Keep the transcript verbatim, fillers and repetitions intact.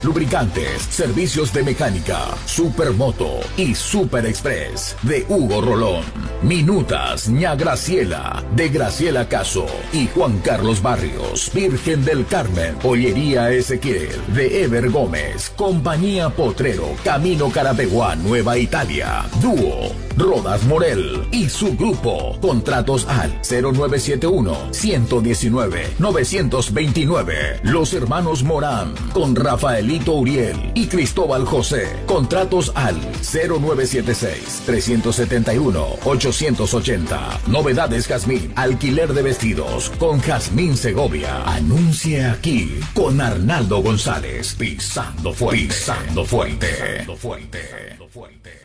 Lubricantes, servicios de mecánica, Supermoto y Super Express de Hugo Rolón. Minutas, ña Graciela de Graciela Caso y Juan Carlos Barrios, Virgen del Carmen, Pollería Ezequiel de Ever Gómez, Compañía Potrero, Camino Carapeguá, Nueva Italia, Dúo, Rodas Morel y su grupo. Contratos al cero nueve siete uno, uno uno nueve, nueve dos nueve. Los hermanos Morán con Rafael Uriel y Cristóbal José. Contratos al cero nueve siete seis, tres siete uno, ocho ocho cero. Novedades Jazmín, alquiler de vestidos con Jazmín Segovia. Anuncie aquí con Arnaldo González. Pisando fuerte. Pisando fuerte. Pisando fuerte.